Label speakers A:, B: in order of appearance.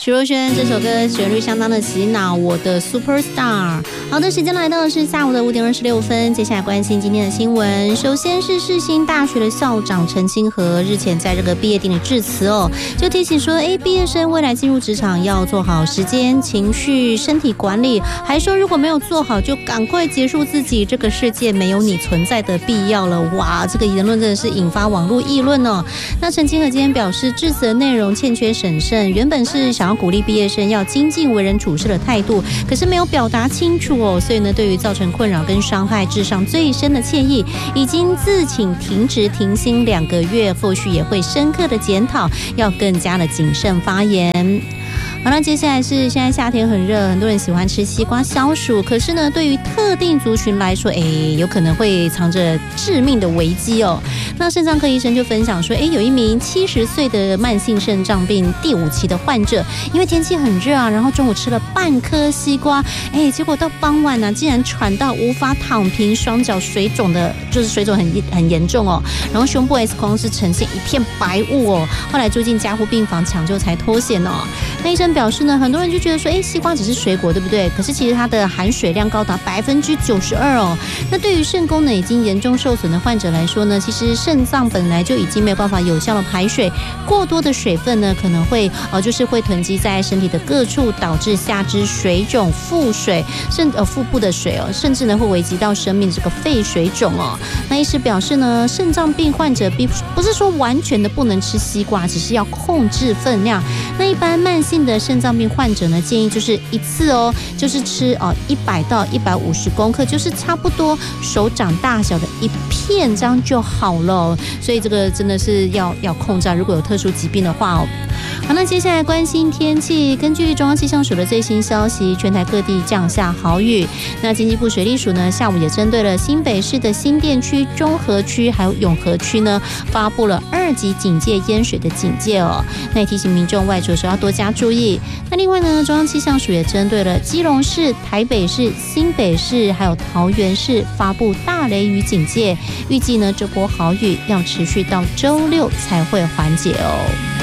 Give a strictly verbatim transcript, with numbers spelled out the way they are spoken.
A: 徐若瑄这首歌旋律相当的洗脑，我的 Superstar。好的，时间来到的是下午的五点二十六分，接下来关心今天的新闻。首先是世新大学的校长陈清和日前在这个毕业典礼致辞哦，就提醒说，哎，毕业生未来进入职场要做好时间、情绪、身体管理，还说如果没有做好，就赶快结束自己，这个世界没有你存在的必要了。哇，这个言论真的是引发网络议论哦。那陈清和今天表示，致辞的内容欠缺审慎，原本是想要鼓励毕业生要精进为人处事的态度，可是没有表达清楚哦，所以呢，对于造成困扰跟伤害致上最深的歉意，已经自请停职停薪两个月，后续也会深刻的检讨，要更加的谨慎发言。好，那接下来是现在夏天很热，很多人喜欢吃西瓜消暑，可是呢，对于特定族群来说，哎，有可能会藏着致命的危机哦。那肾脏科医生就分享说，哎，有一名七十岁的慢性肾脏病第五期的患者，因为天气很热啊，然后中午吃了半颗西瓜，哎，结果到傍晚呢、啊，竟然喘到无法躺平，双脚水肿的，就是水肿很很严重哦，然后胸部 X 光是呈现一片白雾哦，后来住进加护病房抢救才脱险哦。那医生表示呢，很多人就觉得说，哎，西瓜只是水果，对不对？可是其实它的含水量高达百分之九十二哦。那对于肾功能已经严重受损的患者来说呢，其实肾脏本来就已经没有办法有效的排水，过多的水分呢，可能会呃就是会囤积在身体的各处，导致下肢水肿、腹水，甚呃腹部的水哦，甚至呢会危及到生命这个肺水肿哦。那医师表示呢，肾脏病患者并不是说完全的不能吃西瓜，只是要控制分量。那一般慢性的肾脏病患者呢，建议就是一次哦，就是吃哦一百到一百五十公克，就是差不多手掌大小的一片，这样就好了。所以这个真的是要要控制，如果有特殊疾病的话哦。好，那接下来关心天气。根据中央气象署的最新消息，全台各地降下豪雨。那经济部水利署呢，下午也针对了新北市的新店区、中和区还有永和区呢，发布了二级警戒淹水的警戒哦。那也提醒民众外出的时候要多加注意。那另外呢，中央气象署也针对了基隆市、台北市、新北市还有桃园市发布大雷雨警戒，预计呢这波豪雨要持续到周六才会缓解哦。